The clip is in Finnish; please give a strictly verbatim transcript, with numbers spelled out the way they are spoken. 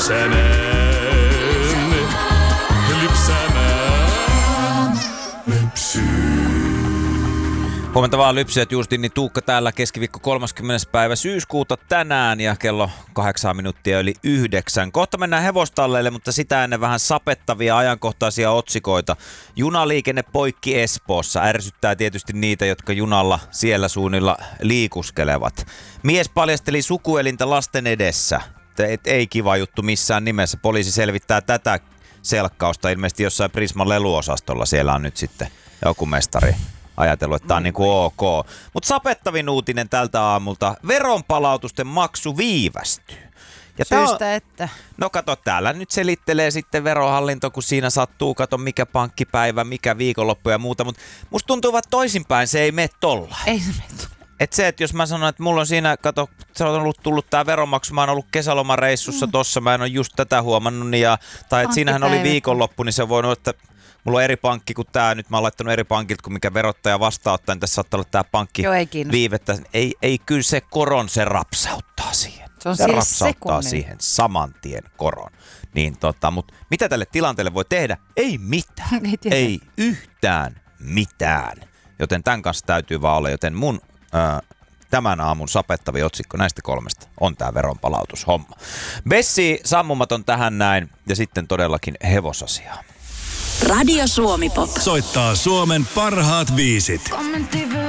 Lypsänen, Lypsänen, Lypsy. Huomenta vaan Lypsyjät, Justin, niin Tuukka täällä keskiviikko kolmaskymmenes päivä syyskuuta tänään ja kello kahdeksan minuuttia yli yhdeksän. Kohta mennään hevostalleille, mutta sitä ennen vähän sapettavia ajankohtaisia otsikoita. Junaliikenne poikki Espoossa. Ärsyttää tietysti niitä, jotka junalla siellä suunnilla liikuskelevat. Mies paljasteli sukuelintä lasten edessä. Et ei kiva juttu missään nimessä. Poliisi selvittää tätä selkkausta ilmeisesti jossain Prisman leluosastolla. Siellä on nyt sitten joku mestari ajatellut, että tämä on niin kuin ok. Mutta sapettavin uutinen tältä aamulta. Veronpalautusten maksu viivästyy. Ja Syystä on, että. No kato, täällä nyt selittelee sitten verohallinto, kun siinä sattuu, kato mikä pankkipäivä, mikä viikonloppu ja muuta. Mutta musta tuntuu, että toisinpäin se ei mene tolla. Ei se mene tolla. Et se, että jos mä sanon, että mulla on siinä, kato, se on ollut tullut tää veronmaksu, mä oon ollut kesälomareissussa mm. tossa, mä en ole just tätä huomannut, niin ja, tai että siinähän oli viikonloppu, niin se on voinut, että mulla on eri pankki kuin tää, nyt mä oon laittanut eri pankilta kuin mikä verottaja vastaanottaja, niin tässä saattaa olla tää pankki Joo, ei viivettä. Ei, ei kyllä se koron, se rapsauttaa siihen. Se on se siis rapsauttaa sekunnin. siihen saman tien koron. Niin tota, mut mitä tälle tilanteelle voi tehdä? Ei mitään. ei, ei yhtään mitään. Joten tämän kanssa täytyy vaan olla, joten mun Ää, tämän aamun sapettavi otsikko näistä kolmesta on tää veronpalautushomma. Bessi sammumaton tähän näin ja sitten todellakin hevosasiaa. Radio Suomi Pop. Soittaa Suomen parhaat biisit.